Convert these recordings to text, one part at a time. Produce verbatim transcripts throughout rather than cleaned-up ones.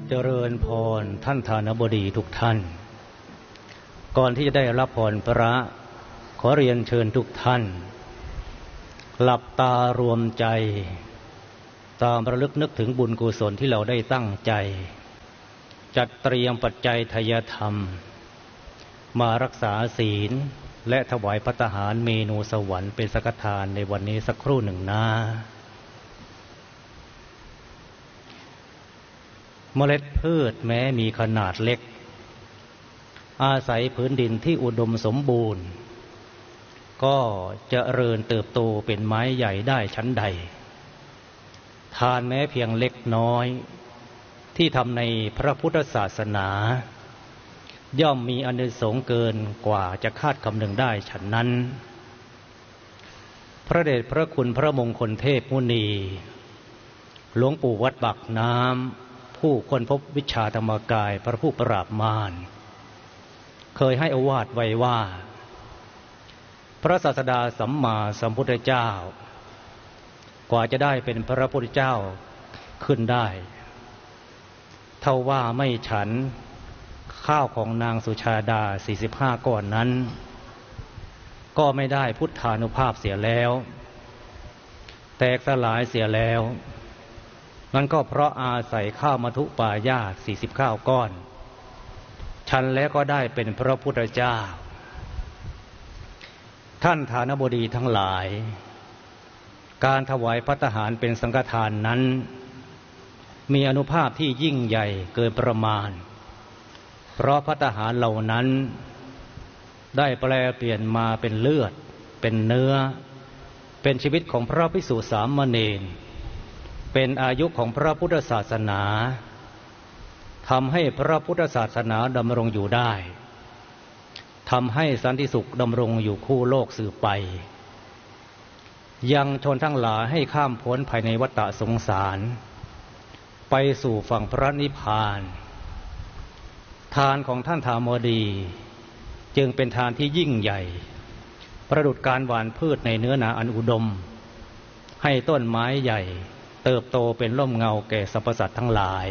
เจริญพรท่านฐานบดีทุกท่านก่อนที่จะได้รับพรพระขอเรียนเชิญทุกท่านหลับตารวมใจตามระลึกนึกถึงบุญกุศลที่เราได้ตั้งใจจัดเตรียมปัจจัยทายธรรมมารักษาศีลและถวายภัตตาหารเมนูสวรรค์เป็นสักทานในวันนี้สักครู่หนึ่งนะเมล็ดพืชแม้มีขนาดเล็กอาศัยพื้นดินที่อุดมสมบูรณ์ก็เจริญเติบโตเป็นไม้ใหญ่ได้ชั้นใดทานแม้เพียงเล็กน้อยที่ทำในพระพุทธศาสนาย่อมมีอานิสงส์เกินกว่าจะคาดคำนึงได้ฉะนั้นพระเดชพระคุณพระมงคลเทพมุนีหลวงปู่วัดปากน้ำผู้ค้นพบวิชาธรรมกายพระผู้ปราบมารเคยให้อวาทไว้ว่าพระศาสดาสัมมาสัมพุทธเจ้ากว่าจะได้เป็นพระพุทธเจ้าขึ้นได้เท่าว่าไม่ฉันข้าวของนางสุชาดาสี่สิบห้าก้อนนั้นก็ไม่ได้พุทธานุภาพเสียแล้วแตกสลายเสียแล้วนั่นก็เพราะอาศัยข้าวมัทุปายาตสี่สิบเก้าก้อนฉันแล้วก็ได้เป็นพระพุทธเจ้าท่านฐานบดีทั้งหลายการถวายภัตตาหารเป็นสังฆทานนั้นมีอานุภาพที่ยิ่งใหญ่เกินประมาณเพราะภัตตาหารเหล่านั้นได้แปลเปลี่ยนมาเป็นเลือดเป็นเนื้อเป็นชีวิตของพระภิกษุสามเณรเป็นอายุของพระพุทธศาสนาทำให้พระพุทธศาสนาดำรงอยู่ได้ทำให้สันติสุขดำรงอยู่คู่โลกสืบไปยังชนทั้งหลายให้ข้ามพ้นภายในวัฏสงสารไปสู่ฝั่งพระนิพพานทานของท่านฐานบดีจึงเป็นทานที่ยิ่งใหญ่ประดุจการหว่านพืชในเนื้อนาอันอุดมให้ต้นไม้ใหญ่เติบโตเป็นร่มเงาแก่สรรพสัตว์ทั้งหลาย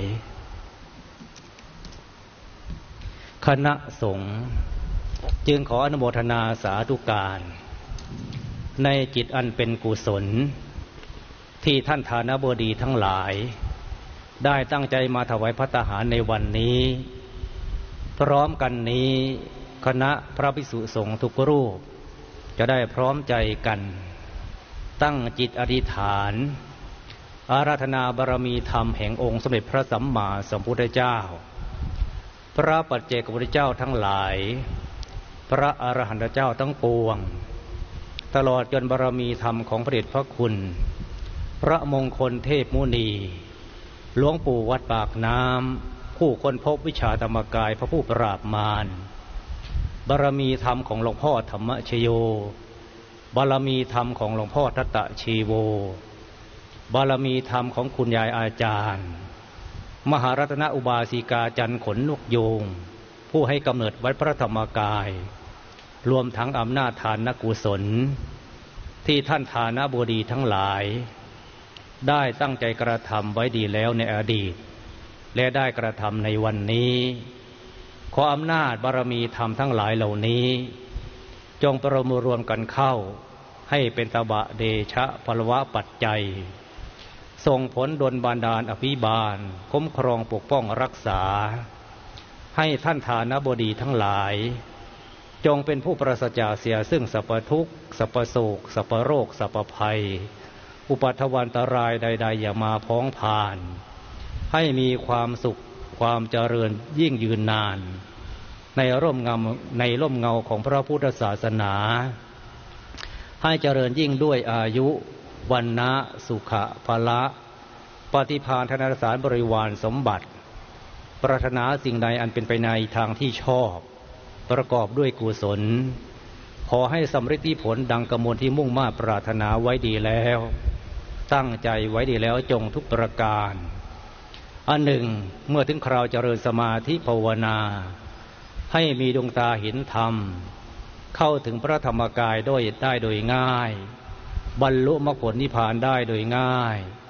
คณะสงฆ์จึงขออนุโมทนาสาธุการในจิตอันเป็นกุศลที่ท่านฐานบดีทั้งหลายได้ตั้งใจมาถวายภัตตาหารในวันนี้พร้อมกันนี้คณะพระภิกษุสงฆ์ทุกรูปจะได้พร้อมใจกันตั้งจิตอธิษฐานอาราธนาบารมีธรรมแห่งองค์สมเด็จพระสัมมาสัมพุทธเจ้าพระปัจเจกพุทธเจ้าทั้งหลายพระอรหันตเจ้าทั้งปวงตลอดจนบารมีธรรมของพระเดชพระคุณพระมงคลเทพมุนีหลวงปู่วัดปากน้ำผู้ค้นพบวิชาธรรมกายพระผู้ปราบมารบารมีธรรมของหลวงพ่อธรรมชโยบารมีธรรมของหลวงพ่อทัตตะชีโวบารมีธรรมของคุณยายอาจารย์มหารัตนอุบาสิกาจันขนนกโยงผู้ให้กำเนิดวัดพระธรรมกายรวมทั้งอำนาจทานกุศลที่ท่านฐานบดีทั้งหลายได้ตั้งใจกระทำไว้ดีแล้วในอดีตและได้กระทำในวันนี้ขออำนาจบารมีธรรมทั้งหลายเหล่านี้จงประมวลรวมกันเข้าให้เป็นตบะเดชะพลวะปัจจัยส่งผลดลบันดาลอภิบาลคุ้มครองปกป้องรักษาให้ท่านฐานบดีทั้งหลายจงเป็นผู้ปราศจากเสียซึ่งสัพพทุกข์สัพพโศกสัพพโรคสัพพภัยอุปัฏฐวันตรายใดๆอย่ามาพ้องผ่านให้มีความสุขความเจริญยิ่งยืนนานในร่มเงาในร่มเงาของพระพุทธศาสนาให้เจริญยิ่งด้วยอายุวันนะสุขะพละปฏิภาณธนสารบริวารสมบัติปรารถนาสิ่งใดอันเป็นไปในทางที่ชอบประกอบด้วยกุศลขอให้สำเร็จผลดังกมลที่มุ่งมาปรารถนาไว้ดีแล้วตั้งใจไว้ดีแล้วจงทุกประการอันหนึ่งเมื่อถึงคราวเจริญสมาธิภาวนาให้มีดวงตาเห็นธรรมเข้าถึงพระธรรมกายด้วยได้โดยง่ายบรรลุมรรคผลนิพพานได้โดยง่าย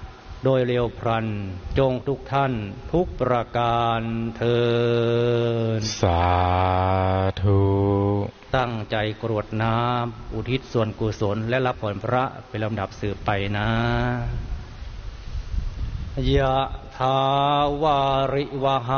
โดยเร็วพลันจงทุกท่านทุกประการเถิดสาธุตั้งใจกรวดน้ำอุทิศส่วนกุศลและรับผลพระเป็นลำดับสืบไปนะยะถาวาริวหา